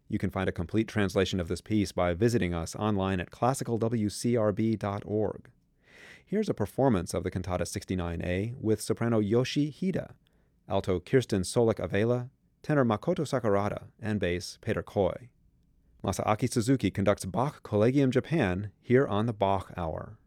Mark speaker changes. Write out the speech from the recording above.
Speaker 1: You can find a complete translation of this piece by visiting us online at classicalwcrb.org. Here's a performance of the Cantata 69A with soprano Yoshi Hida, alto Kirsten Solik-Avela, tenor Makoto Sakurada, and bass Peter Koi. Masaaki Suzuki conducts Bach Collegium Japan here on the Bach Hour.